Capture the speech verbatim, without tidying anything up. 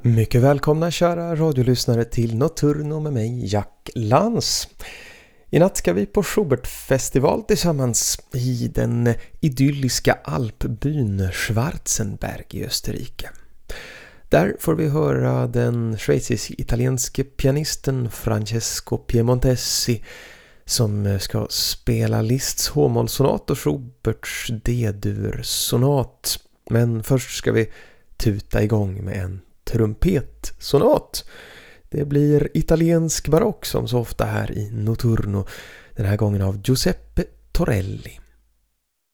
Mycket välkomna kära radiolyssnare till Nocturno med mig, Jack Lans. I natt ska vi på Schubertfestival tillsammans i den idylliska alpbyn Schwarzenberg i Österrike. Där får vi höra den schweizisk-italienske pianisten Francesco Piemontesi som ska spela Liszts H-mollsonat och Schuberts D-dur-sonat. Men först ska vi tuta igång med en trumpetsonat. Det blir italiensk barock som så ofta här i Nocturno, den här gången av Giuseppe Torelli.